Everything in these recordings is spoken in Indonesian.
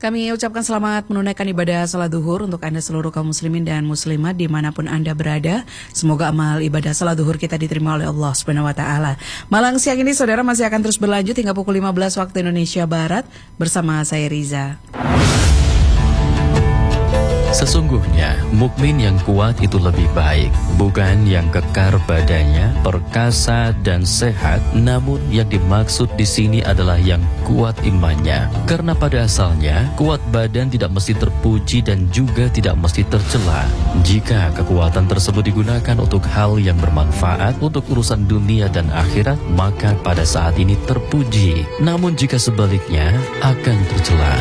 Kami ucapkan selamat menunaikan ibadah salat duhur untuk Anda seluruh kaum muslimin dan muslimat dimanapun Anda berada. Semoga amal ibadah salat duhur kita diterima oleh Allah Subhanahu Wa Taala. Malam siang ini saudara masih akan terus berlanjut hingga pukul 15 waktu Indonesia Barat bersama saya Riza. Sesungguhnya, mukmin yang kuat itu lebih baik, bukan yang kekar badannya, perkasa dan sehat, namun yang dimaksud di sini adalah yang kuat imannya. Karena pada asalnya, kuat badan tidak mesti terpuji dan juga tidak mesti tercela. Jika kekuatan tersebut digunakan untuk hal yang bermanfaat, untuk urusan dunia dan akhirat, maka pada saat ini terpuji. Namun jika sebaliknya, akan tercela.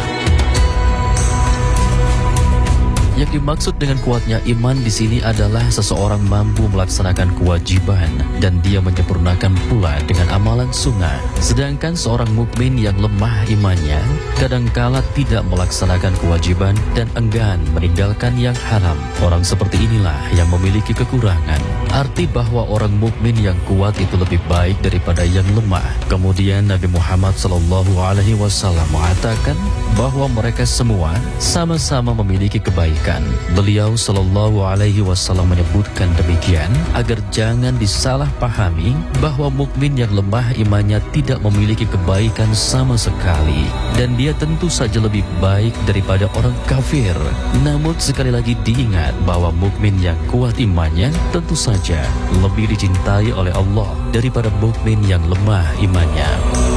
Yang dimaksud dengan kuatnya iman di sini adalah seseorang mampu melaksanakan kewajiban dan dia menyempurnakan pula dengan amalan sunnah. Sedangkan seorang mukmin yang lemah imannya kadangkala tidak melaksanakan kewajiban dan enggan meninggalkan yang haram. Orang seperti inilah yang memiliki kekurangan. Arti bahwa orang mukmin yang kuat itu lebih baik daripada yang lemah. Kemudian Nabi Muhammad SAW mengatakan bahwa mereka semua sama-sama memiliki kebaikan. Beliau SAW menyebutkan demikian agar jangan disalahpahami bahwa mukmin yang lemah imannya tidak memiliki kebaikan sama sekali, dan dia tentu saja lebih baik daripada orang kafir. Namun sekali lagi diingat bahwa mukmin yang kuat imannya tentu saja lebih dicintai oleh Allah daripada mukmin yang lemah imannya.